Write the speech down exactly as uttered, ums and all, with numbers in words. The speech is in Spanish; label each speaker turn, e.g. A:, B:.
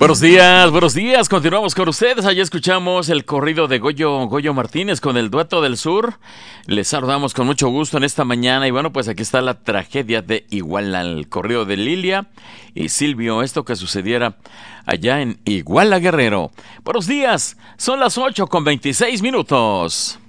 A: Buenos días, buenos días. Continuamos con ustedes. Allá escuchamos el corrido de Goyo, Goyo Martínez con el Dueto del Sur. Les saludamos con mucho gusto en esta mañana. Y bueno, pues aquí está la tragedia de Iguala, el corrido de Lilia y Silvio. Esto que sucediera allá en Iguala, Guerrero. Buenos días, son las ocho con veintiséis minutos.